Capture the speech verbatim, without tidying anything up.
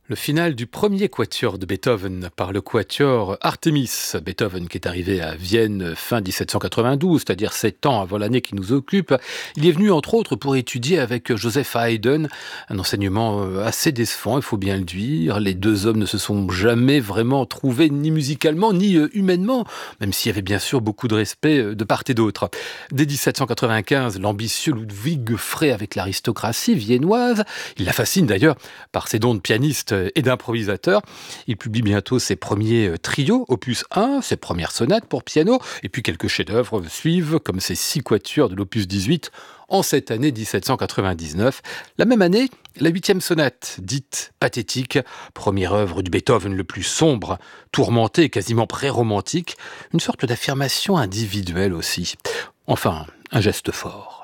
Le final du premier quatuor de Beethoven par le quatuor Artemis. Beethoven qui est arrivé à Vienne fin dix-sept cent quatre-vingt-douze, c'est-à-dire sept ans avant l'année qui nous occupe. Il est venu entre autres pour étudier avec Joseph Haydn, un enseignement assez décevant, il faut bien le dire. Les deux hommes ne se sont jamais vraiment trouvés ni musicalement ni humainement, même s'il y avait bien sûr beaucoup de respect de part et d'autre. Dès dix-sept cent quatre-vingt-quinze, l'ambitieux Ludwig fraye avec l'aristocratie viennoise. Il la fascine d'ailleurs par ses dons de pianiste et d'improvisateur. Il publie bientôt ses premiers trios, opus un, ses premières sonates pour piano, et puis quelques chefs-d'œuvre suivent, comme ses six quatuors de l'opus dix-huit, en cette année dix-sept cent quatre-vingt-dix-neuf. La même année, la huitième sonate, dite pathétique, première œuvre du Beethoven le plus sombre, tourmenté, quasiment pré-romantique, une sorte d'affirmation individuelle aussi. Enfin, un geste fort.